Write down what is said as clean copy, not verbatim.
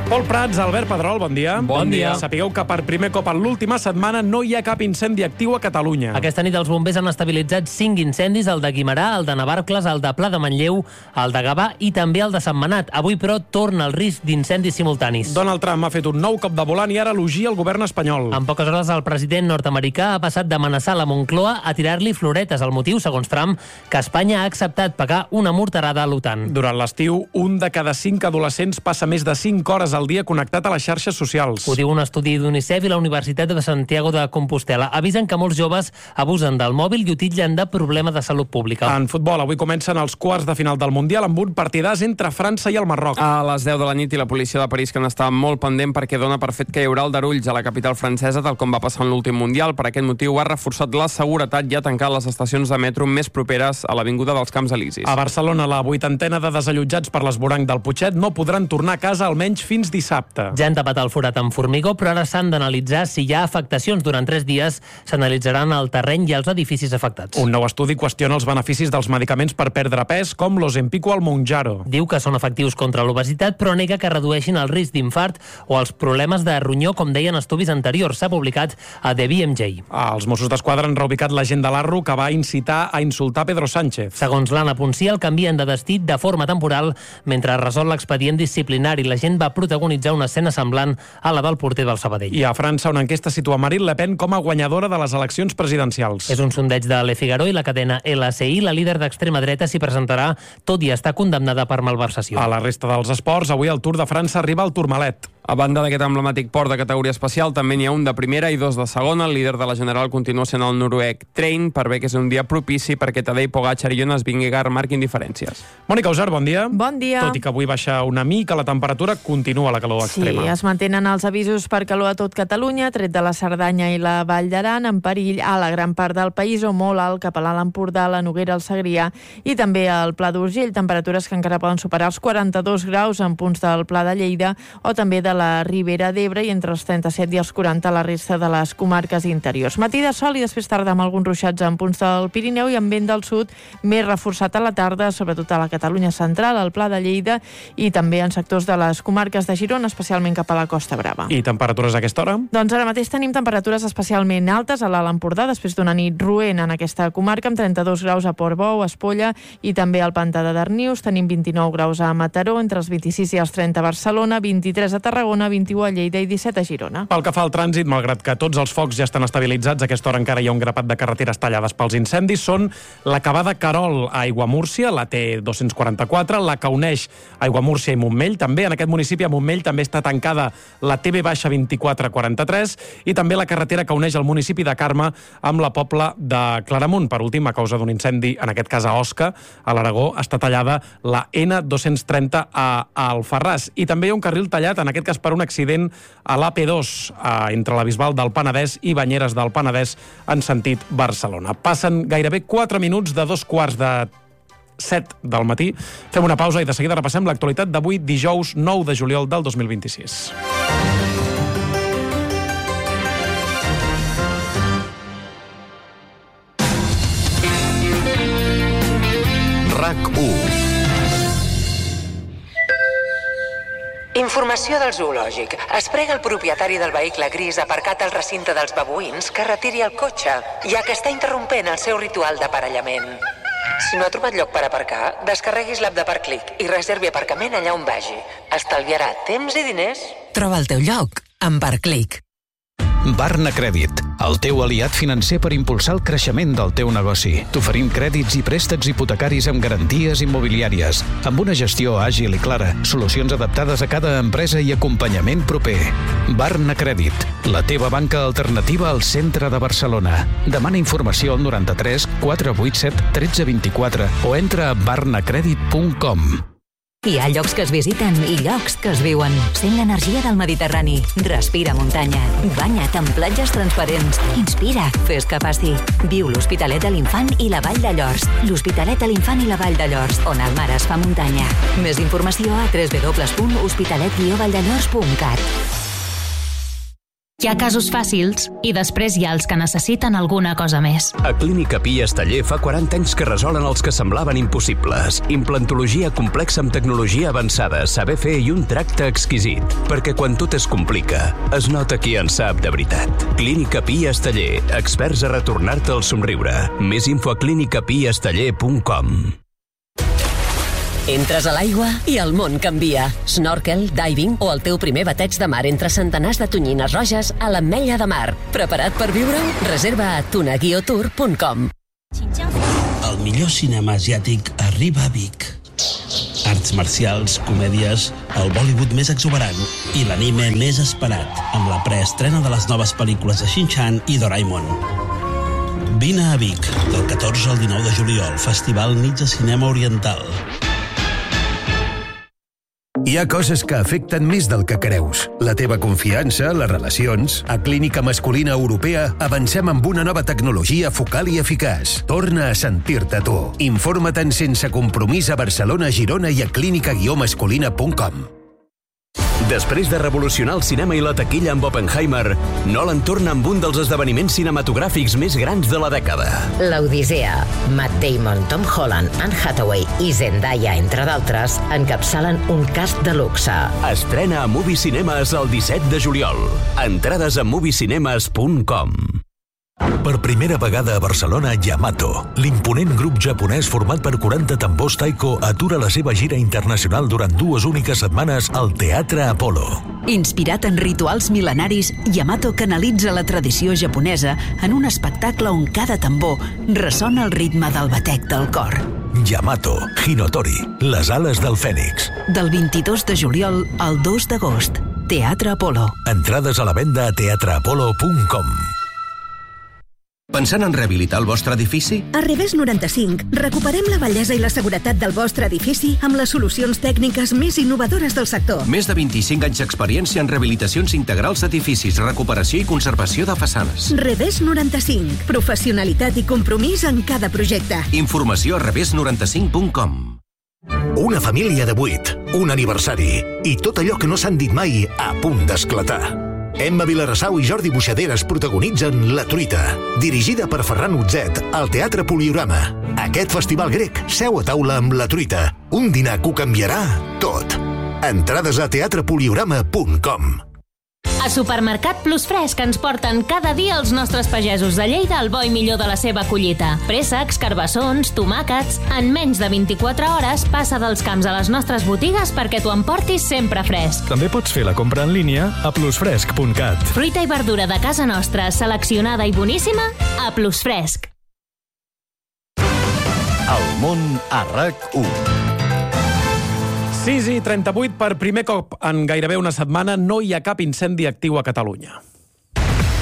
Pol Prats, Albert Pedrol, bon dia. Bon dia. Sapigueu que per primer cop en l'última setmana no hi ha cap incendi actiu a Catalunya. Aquesta nit els bombers han estabilitzat 5 incendis, el de Guimerà, el de Navarcles, el de Pla de Manlleu, el de Gavà i també el de Sentmenat. Avui, però, torna el risc d'incendis simultanis. Donald Trump ha fet un nou cop de volant i ara elogia el govern espanyol. En poques hores, el president nord-americà ha passat d'amenaçar la Moncloa a tirar-li floretes. El motiu, segons Trump, que Espanya ha acceptat pagar una morterada a l'OTAN. Durant l'estiu, un de cada 5 adolescents passa més de 5 hores al dia connectat a les xarxes socials. Ho diu un estudi d'UNICEF i la Universitat de Santiago de Compostela. Avisen que molts joves abusen del mòbil i ho titllen de problema de salut pública. En futbol, avui comencen els quarts de final del Mundial amb un partidàs entre França i el Marroc. A les 10 de la nit i la policia de París que n'està molt pendent perquè dona per fet que hi haurà aldarulls a la capital francesa, tal com va passar en l'últim Mundial. Per aquest motiu ha reforçat la seguretat i ha tancat les estacions de metro més properes a l'Avinguda dels Camps Elisis. A Barcelona, la 80ena de desallotjats per l'esvoranc del Putxet no podran tornar a casa almenys fins dissabte. Ja han tapat el forat amb formigó, però ara s'han d'analitzar si hi ha afectacions. Durant 3 dies s'analitzaran el terreny i els edificis afectats. Un nou estudi qüestiona els beneficis dels medicaments per perdre pes, com l'Ozempic o el Mounjaro. Diu que són efectius contra l'obesitat, però nega que redueixin el risc d'infart o els problemes de ronyó, com deien estudis anteriors. S'ha publicat a The BMJ. Els Mossos d'Esquadra han reubicat l'agent de l'Arro que va incitar a insultar Pedro Sánchez. Segons l'Anna Poncí, el canvien de destí de forma temporal mentre resol l'expedient disciplinari. L'agent va protagonitzar una escena semblant a la del porter del Sabadell. I a França, una enquesta situa Marine Le Pen com a guanyadora de les eleccions presidencials. És un sondeig de Le Figaro i la cadena LCI. La líder d'extrema dreta s'hi presentarà, tot i estar condemnada per malversació. A la resta dels esports, avui el Tour de França arriba al Tourmalet. A banda d'aquest emblemàtic port de categoria especial, també n'hi ha un de primera i 2 de segona. El líder de la General continua sent el noruec Train, per bé que és un dia propici perquè Tadej Pogačar i Jonas Vingegaard marquin diferències. Mònica Usar, bon dia. Bon dia. Tot i que avui baixa una mica la temperatura, continua la calor extrema. Sí, es mantenen els avisos per calor a tot Catalunya, tret de la Cerdanya i la Vall d'Aran, en perill a la gran part del país o molt alt cap a l'Alt Empordà, la Noguera, el Segrià i també al Pla d'Urgell, temperatures que encara poden superar els 42 graus en punts del Pla de Lleida o també de la Ribera d'Ebre i entre els 37 i els 40 a la resta de les comarques interiors. Matí de sol i després tarda amb alguns ruixats en punts del Pirineu i amb vent del sud més reforçat a la tarda, sobretot a la Catalunya central, al Pla de Lleida i també en sectors de les comarques de Girona, especialment cap a la Costa Brava. I temperatures a aquesta hora? Doncs ara mateix tenim temperatures especialment altes a l'Alt Empordà, després d'una nit roent en aquesta comarca, amb 32 graus a Portbou, Espolla i també al Pantà de Darnius. Tenim 29 graus a Mataró, entre els 26 i els 30 a Barcelona, 23 a Tarragona, 21 a Lleida i 17 a Girona. Pel que fa al trànsit, malgrat que tots els focs ja estan estabilitzats, a aquesta hora encara hi ha un grapat de carreteres tallades pels incendis. Són l'acabada Querol a Aiguamúrcia, la T244, la que uneix Aiguamúrcia i Montmell. També en aquest municipi, a Montmell, també està tancada la TB-2443 i també la carretera que uneix el municipi de Carme amb la Pobla de Claramunt. Per últim, a causa d'un incendi, en aquest cas a Osca, a l'Aragó, està tallada la N230 a Alfarràs. I també hi ha un carril tallat, en aquest cas per un accident a l'AP2 entre la Bisbal del Penedès i Banyeres del Penedès en sentit Barcelona. Passen gairebé 4 minuts de 2:45 del matí. Fem una pausa i de seguida repassem l'actualitat d'avui, dijous 9 de juliol del 2026. RAC1. Informació del zoològic. Es prega el propietari del vehicle gris aparcat al recinte dels babuïns que retiri el cotxe, ja que està interrompent el seu ritual d'aparellament. Si no ha trobat lloc per aparcar, descarreguis l'app de Parclic i reservi aparcament allà on vagi. Estalviarà temps i diners. Troba el teu lloc amb Parclic. Barna Crèdit, el teu aliat financer per impulsar el creixement del teu negoci. T'oferim crèdits i préstecs hipotecaris amb garanties immobiliàries, amb una gestió àgil i clara, solucions adaptades a cada empresa i acompanyament proper. Barna Crèdit, la teva banca alternativa al centre de Barcelona. Demana informació al 93 487 1324 o entra a barnacredit.com. Hi ha llocs que es visiten i llocs que es viuen. Sent l'energia del Mediterrani. Respira muntanya. Banya't en platges transparents. Inspira. Fes que passi. Viu l'Hospitalet de l'Infant i la Vall de Llors. L'Hospitalet de l'Infant i la Vall de Llors, on el mar es fa muntanya. Més informació a www.hospitalet-valldellors.cat. Hi ha casos fàcils i després hi ha els que necessiten alguna cosa més. A Clínica Pi Esteller fa 40 anys que resolen els que semblaven impossibles. Implantologia complexa amb tecnologia avançada, saber fer i un tracte exquisit. Perquè quan tot es complica, es nota qui en sap de veritat. Clínica Pi Esteller, experts a retornar-te el somriure. Més info a clinicapiesteller.com. Entres a l'aigua i el món canvia. Snorkel, diving o el teu primer bateig de mar entre centenars de tonyines roges a l'Ametlla de Mar. Preparat per viure-ho? Reserva a tunaguiotour.com. El millor cinema asiàtic arriba a Vic. Arts marcials, comèdies, el Bollywood més exuberant i l'anime més esperat, amb la preestrena de les noves pel·lícules de Shin-Chan i Doraemon. Vine a Vic, del 14 al 19 de juliol, Festival Nits de Cinema Oriental. Hi ha coses que afecten més del que creus. La teva confiança, les relacions. A Clínica Masculina Europea avancem amb una nova tecnologia focal i eficaç. Torna a sentir-te tu. Informa-te'n sense compromís a Barcelona, Girona i a clínica-masculina.com. Després de revolucionar el cinema i la taquilla amb Oppenheimer, Nolan torna amb un dels esdeveniments cinematogràfics més grans de la dècada. L'Odissea. Matt Damon, Tom Holland, Anne Hathaway i Zendaya, entre d'altres, encapçalen un cast de luxe. Estrena a Movie Cinemes el 17 de juliol. Entrades a moviecinemes.com. Per primera vegada a Barcelona, Yamato, l'imponent grup japonès format per 40 tambors taiko, atura la seva gira internacional durant 2 úniques setmanes al Teatre Apolo. Inspirat en rituals mil·lenaris, Yamato canalitza la tradició japonesa en un espectacle on cada tambor ressona el ritme del batec del cor. Yamato, Hinotori, les ales del Fènix. Del 22 de juliol al 2 d'agost. Teatre Apolo. Entrades a la venda a teatreapolo.com. Pensant en rehabilitar el vostre edifici? A Revés 95 recuperem la bellesa i la seguretat del vostre edifici amb les solucions tècniques més innovadores del sector. Més de 25 anys d'experiència en rehabilitacions integrals d'edificis, recuperació i conservació de façanes. Revés 95. Professionalitat i compromís en cada projecte. Informació a revés95.com. Una família de 8, un aniversari i tot allò que no s'han dit mai a punt d'esclatar. Emma Vilarassau i Jordi Buixaderes protagonitzen La Truita, dirigida per Ferran Utzet al Teatre Poliorama. Aquest festival grec seu a taula amb La Truita, un dinar que ho canviarà tot. Entrades a teatrepoliorama.com. A Supermercat Plus Fresc ens porten cada dia els nostres pagesos de Lleida el bo i millor de la seva collita. Préssecs, carbassons, tomàquets... En menys de 24 hores passa dels camps a les nostres botigues perquè t'ho emportis sempre fresc. També pots fer la compra en línia a plusfresc.cat. Fruita i verdura de casa nostra, seleccionada i boníssima, a Plus Fresc. El món a RAC1. 6:38, per primer cop en gairebé una setmana no hi ha cap incendi actiu a Catalunya.